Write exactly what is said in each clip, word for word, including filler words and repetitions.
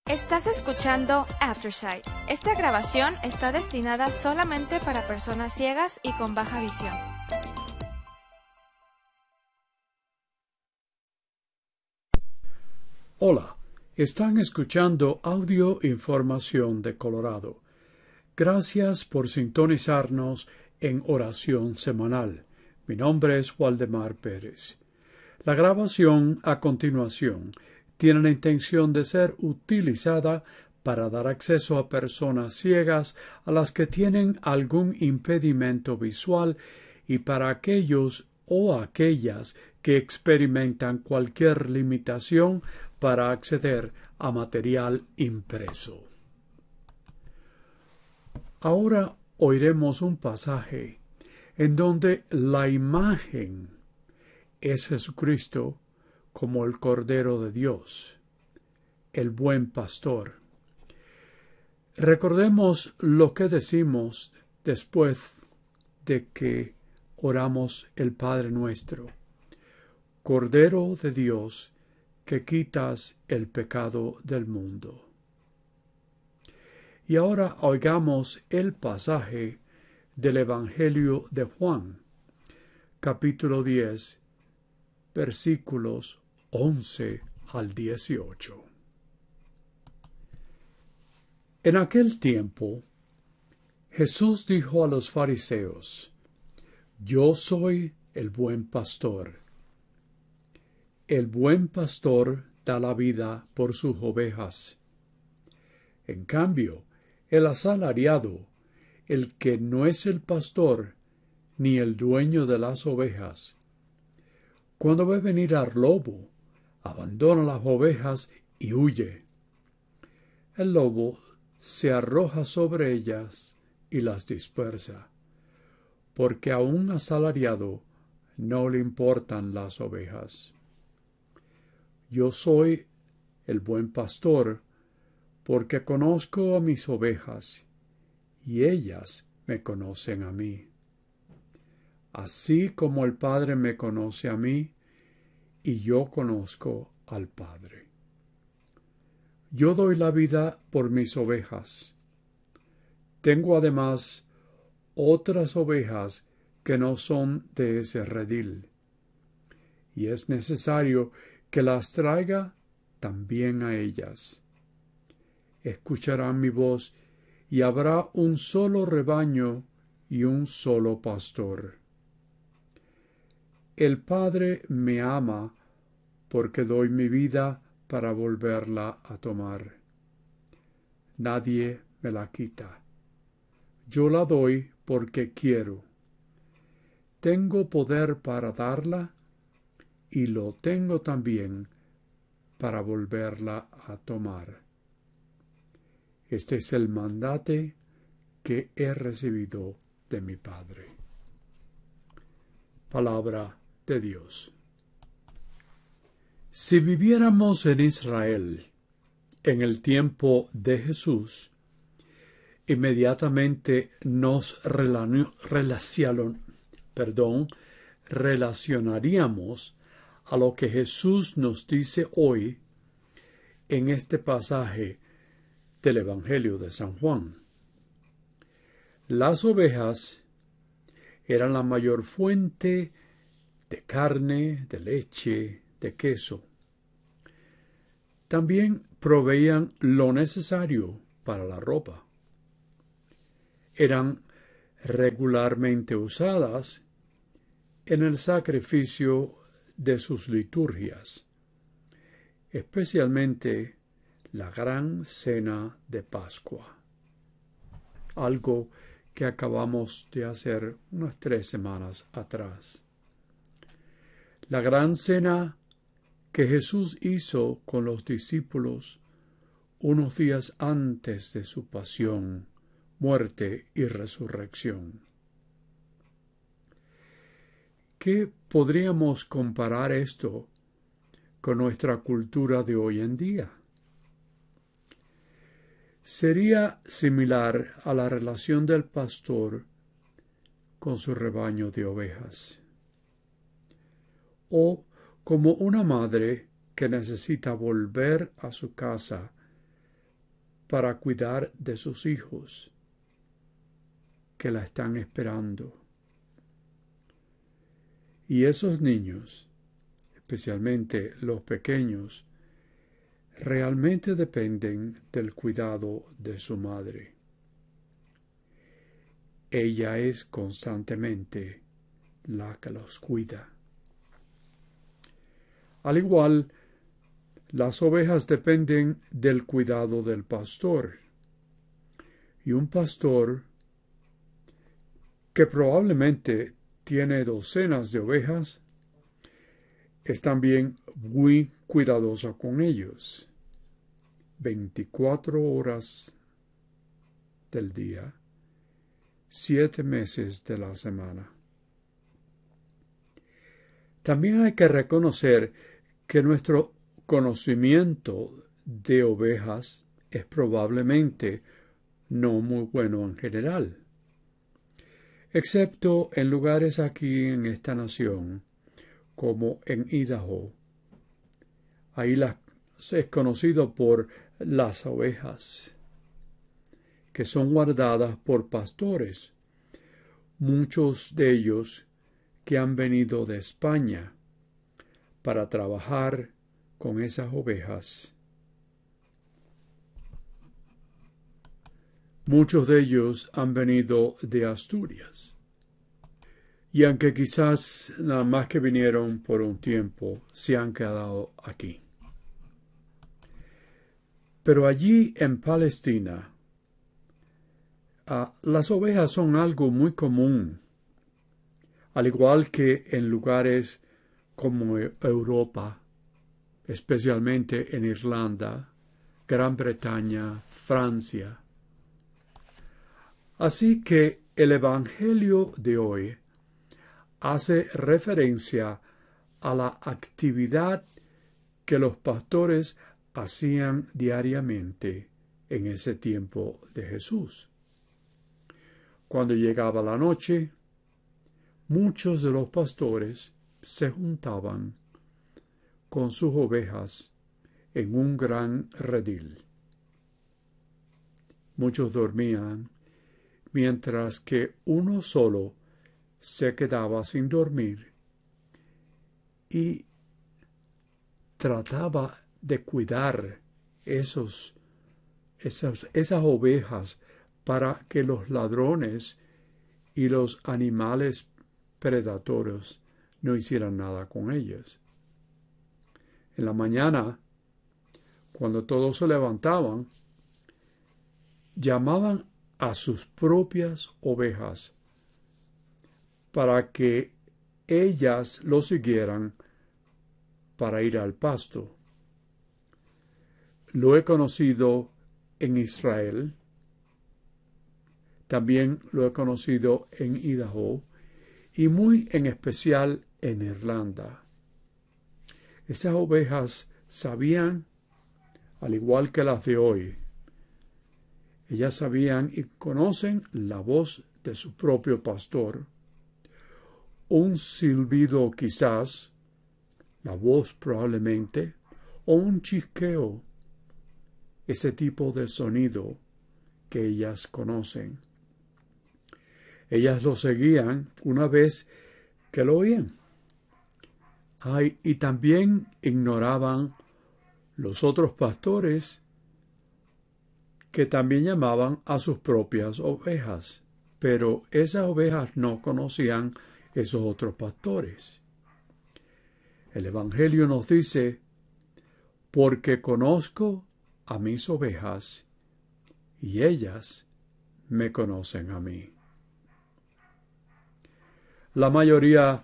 Estás escuchando Aftersight. Esta grabación está destinada solamente para personas ciegas y con baja visión. Hola, están escuchando Audio Información de Colorado. Gracias por sintonizarnos en Oración Semanal. Mi nombre es Waldemar Pérez. La grabación a continuación tiene la intención de ser utilizada para dar acceso a personas ciegas a las que tienen algún impedimento visual y para aquellos o aquellas que experimentan cualquier limitación para acceder a material impreso. Ahora oiremos un pasaje en donde la imagen es Jesucristo como el Cordero de Dios, el buen pastor. Recordemos lo que decimos después de que oramos el Padre Nuestro. Cordero de Dios, que quitas el pecado del mundo. Y ahora oigamos el pasaje del Evangelio de Juan, capítulo diez, versículos once al dieciocho. En aquel tiempo, Jesús dijo a los fariseos: Yo soy el buen pastor. El buen pastor da la vida por sus ovejas. En cambio, el asalariado, el que no es el pastor ni el dueño de las ovejas, cuando ve venir al lobo, abandona las ovejas y huye. El lobo se arroja sobre ellas y las dispersa, porque a un asalariado no le importan las ovejas. Yo soy el buen pastor, porque conozco a mis ovejas, y ellas me conocen a mí. Así como el Padre me conoce a mí, y yo conozco al Padre. Yo doy la vida por mis ovejas. Tengo además otras ovejas que no son de ese redil, y es necesario que las traiga también a ellas. Escucharán mi voz, y habrá un solo rebaño y un solo pastor. El Padre me ama porque doy mi vida para volverla a tomar. Nadie me la quita. Yo la doy porque quiero. Tengo poder para darla y lo tengo también para volverla a tomar. Este es el mandato que he recibido de mi Padre. Palabra de Dios. Si viviéramos en Israel en el tiempo de Jesús, inmediatamente nos relacion, perdón, relacionaríamos a lo que Jesús nos dice hoy en este pasaje del Evangelio de San Juan. Las ovejas eran la mayor fuente de carne, de leche, de queso. También proveían lo necesario para la ropa. Eran regularmente usadas en el sacrificio de sus liturgias, especialmente la gran cena de Pascua, algo que acabamos de hacer unas tres semanas atrás. La gran cena que Jesús hizo con los discípulos unos días antes de su pasión, muerte y resurrección. ¿Qué podríamos comparar esto con nuestra cultura de hoy en día? Sería similar a la relación del pastor con su rebaño de ovejas, o como una madre que necesita volver a su casa para cuidar de sus hijos que la están esperando. Y esos niños, especialmente los pequeños, realmente dependen del cuidado de su madre. Ella es constantemente la que los cuida. Al igual, las ovejas dependen del cuidado del pastor. Y un pastor que probablemente tiene docenas de ovejas es también muy cuidadoso con ellos. veinticuatro horas del día, siete meses de la semana. También hay que reconocer que nuestro conocimiento de ovejas es probablemente no muy bueno en general, excepto en lugares aquí en esta nación, como en Idaho. Ahí la, es conocido por las ovejas, que son guardadas por pastores, muchos de ellos que han venido de España para trabajar con esas ovejas. Muchos de ellos han venido de Asturias. Y aunque quizás nada más que vinieron por un tiempo, se han quedado aquí. Pero allí en Palestina, uh, las ovejas son algo muy común, al igual que en lugares como Europa, especialmente en Irlanda, Gran Bretaña, Francia. Así que el Evangelio de hoy hace referencia a la actividad que los pastores hacían diariamente en ese tiempo de Jesús. Cuando llegaba la noche, muchos de los pastores se juntaban con sus ovejas en un gran redil. Muchos dormían, mientras que uno solo se quedaba sin dormir y trataba de cuidar esos, esas, esas ovejas para que los ladrones y los animales predatorios no hicieran nada con ellas. En la mañana, cuando todos se levantaban, llamaban a sus propias ovejas para que ellas lo siguieran para ir al pasto. Lo he conocido en Israel, también lo he conocido en Idaho y muy en especial en Irlanda. Esas ovejas sabían, al igual que las de hoy, ellas sabían y conocen la voz de su propio pastor, un silbido quizás, la voz probablemente, o un chisqueo, ese tipo de sonido que ellas conocen. Ellas lo seguían una vez que lo oían. Ay, y también ignoraban los otros pastores que también llamaban a sus propias ovejas, pero esas ovejas no conocían esos otros pastores. El Evangelio nos dice, porque conozco a mis ovejas y ellas me conocen a mí. La mayoría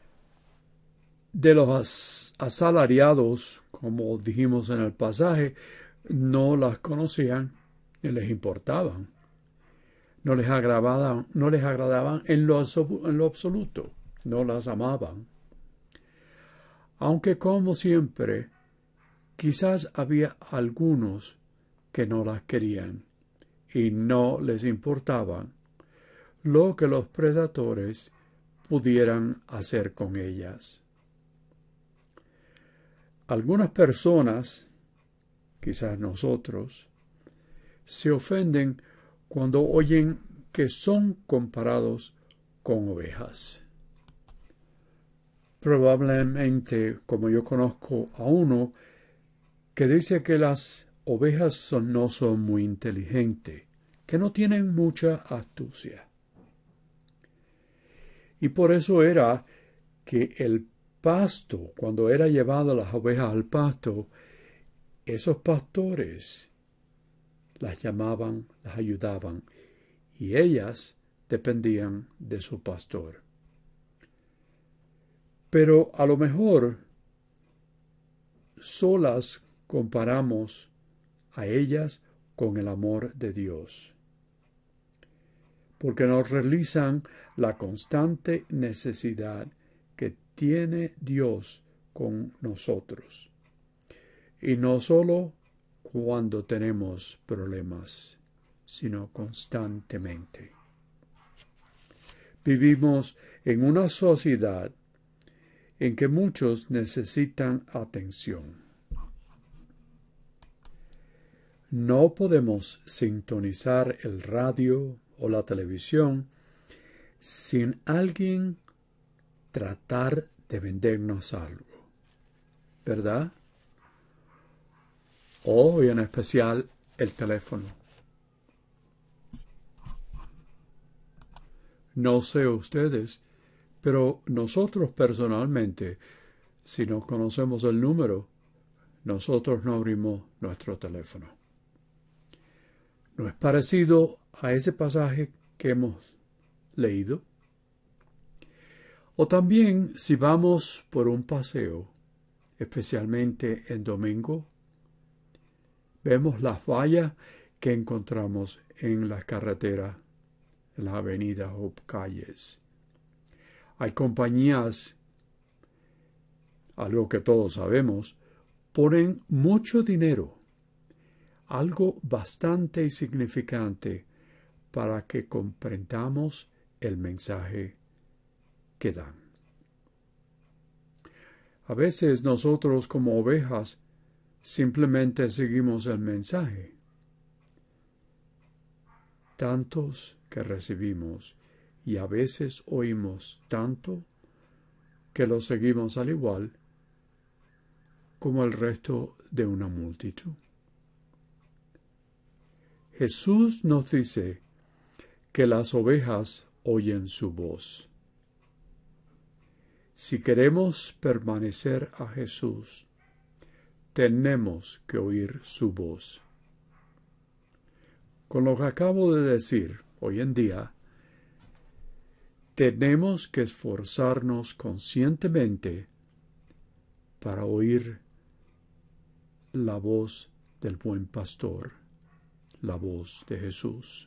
de los asalariados, como dijimos en el pasaje, no las conocían ni les importaban. No les agradaban, no les agradaban en lo, en lo absoluto. No las amaban. Aunque, como siempre, quizás había algunos que no las querían y no les importaban lo que los predadores pudieran hacer con ellas. Algunas personas, quizás nosotros, se ofenden cuando oyen que son comparados con ovejas. Probablemente, como yo conozco a uno que dice que las ovejas son, no son muy inteligentes, que no tienen mucha astucia. Y por eso era que el pasto, cuando era llevado las ovejas al pasto, esos pastores las llamaban, las ayudaban, y ellas dependían de su pastor. Pero a lo mejor solas comparamos a ellas con el amor de Dios, porque nos realizan la constante necesidad que tiene Dios con nosotros, y no solo cuando tenemos problemas, sino constantemente. Vivimos en una sociedad en que muchos necesitan atención. No podemos sintonizar el radio o la televisión sin alguien tratar de vendernos algo, ¿verdad? O en especial el teléfono. No sé ustedes, pero nosotros personalmente, si no conocemos el número, nosotros no abrimos nuestro teléfono. ¿No es parecido a ese pasaje que hemos leído? O también si vamos por un paseo, especialmente en domingo, vemos las vallas que encontramos en las carreteras, en las avenidas o calles. Hay compañías, algo que todos sabemos, ponen mucho dinero, algo bastante significante para que comprendamos el mensaje que dan. A veces nosotros como ovejas simplemente seguimos el mensaje. Tantos que recibimos y a veces oímos tanto que lo seguimos al igual como el resto de una multitud. Jesús nos dice que las ovejas oyen su voz. Si queremos permanecer a Jesús, tenemos que oír su voz. Con lo que acabo de decir, hoy en día, tenemos que esforzarnos conscientemente para oír la voz del buen pastor, la voz de Jesús.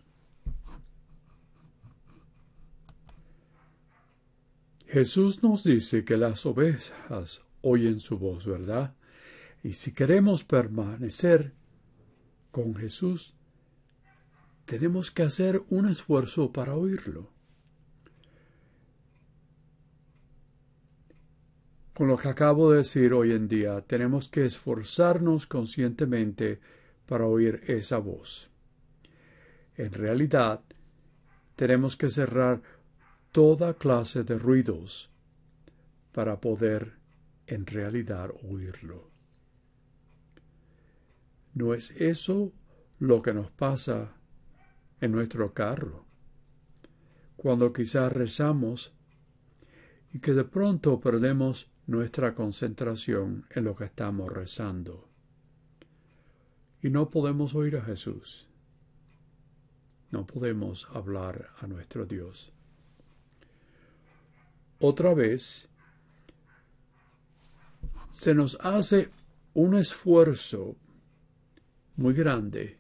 Jesús nos dice que las ovejas oyen su voz, ¿verdad? Y si queremos permanecer con Jesús, tenemos que hacer un esfuerzo para oírlo. Con lo que acabo de decir hoy en día, tenemos que esforzarnos conscientemente para oír esa voz. En realidad, tenemos que cerrar toda clase de ruidos para poder en realidad oírlo. ¿No es eso lo que nos pasa en nuestro carro? Cuando quizás rezamos y que de pronto perdemos nuestra concentración en lo que estamos rezando y no podemos oír a Jesús. No podemos hablar a nuestro Dios. Otra vez, se nos hace un esfuerzo muy grande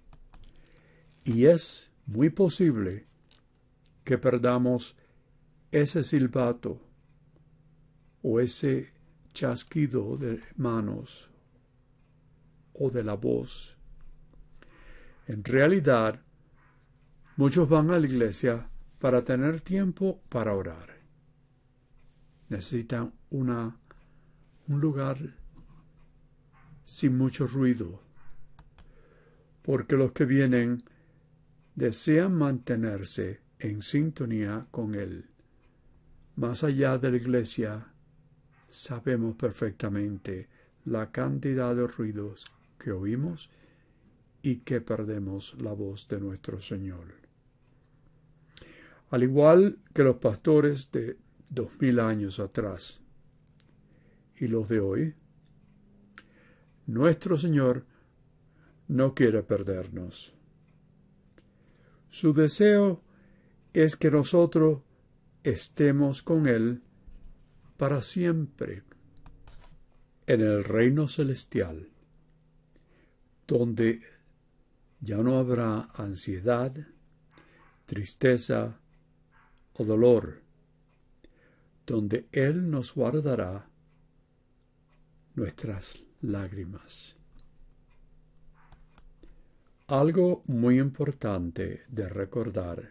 y es muy posible que perdamos ese silbato o ese chasquido de manos o de la voz. En realidad, muchos van a la iglesia para tener tiempo para orar. Necesitan una, un lugar sin mucho ruido. porque los que vienen desean mantenerse en sintonía con Él. Más allá de la iglesia, sabemos perfectamente la cantidad de ruidos que oímos y que perdemos la voz de nuestro Señor. Al igual que los pastores de dos mil años atrás y los de hoy, nuestro Señor no quiere perdernos. Su deseo es que nosotros estemos con Él para siempre en el reino celestial, donde ya no habrá ansiedad, tristeza o dolor, donde Él nos guardará nuestras lágrimas. Algo muy importante de recordar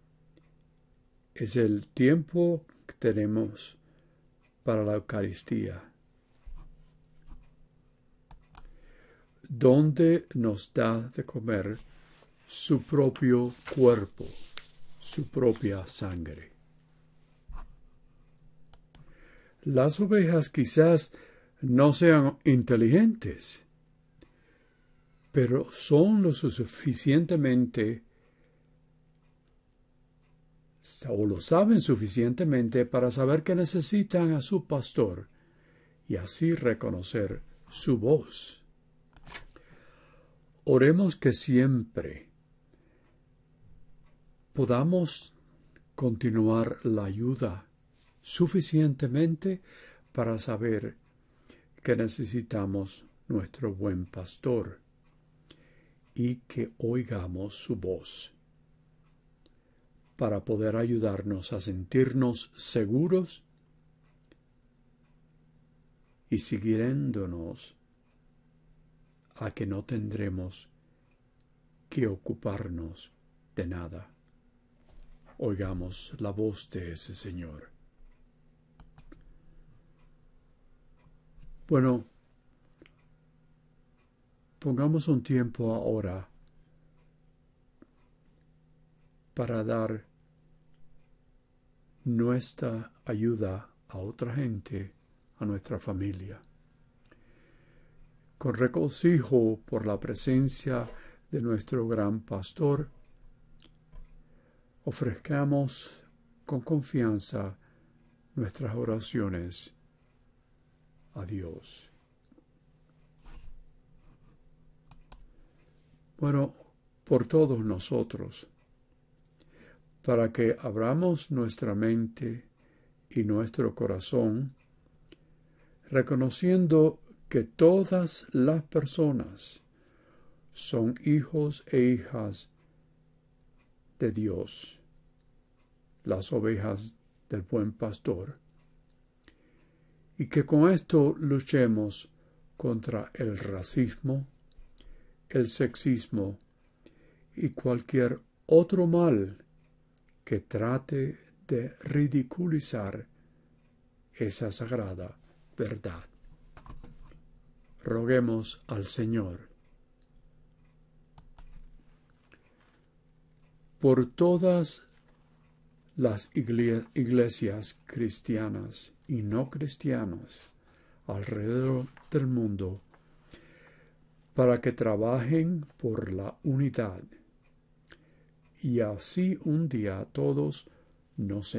es el tiempo que tenemos para la Eucaristía, donde nos da de comer su propio cuerpo, su propia sangre. Las ovejas quizás no sean inteligentes, pero son lo suficientemente o lo saben suficientemente para saber que necesitan a su pastor y así reconocer su voz. Oremos que siempre podamos continuar la ayuda suficientemente para saber que necesitamos nuestro buen pastor y que oigamos su voz para poder ayudarnos a sentirnos seguros y siguiéndonos a que no tendremos que ocuparnos de nada. Oigamos la voz de ese Señor. Bueno, pongamos un tiempo ahora para dar nuestra ayuda a otra gente, a nuestra familia. Con regocijo por la presencia de nuestro gran pastor, ofrezcamos con confianza nuestras oraciones a Dios. Bueno, por todos nosotros, para que abramos nuestra mente y nuestro corazón, reconociendo que todas las personas son hijos e hijas de Dios, las ovejas del buen pastor, y que con esto luchemos contra el racismo, el sexismo y cualquier otro mal que trate de ridiculizar esa sagrada verdad. Roguemos al Señor por todas las iglesias cristianas y no cristianas alrededor del mundo, para que trabajen por la unidad y así un día todos nos